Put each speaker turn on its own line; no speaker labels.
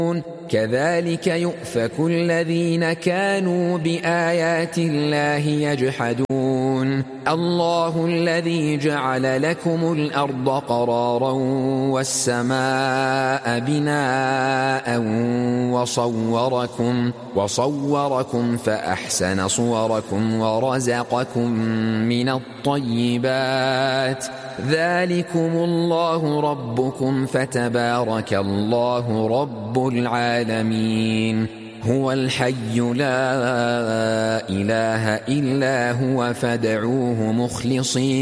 كذلك يؤفك الذين كانوا بآيات الله يجحدون الله الذي جعل لكم الأرض قرارا والسماء بناء وصوركم فأحسن صوركم ورزقكم من الطيبات ذلكم الله ربكم فتبارك الله رب العالمين هو الحي لا إله إلا هو فادعوه مخلصين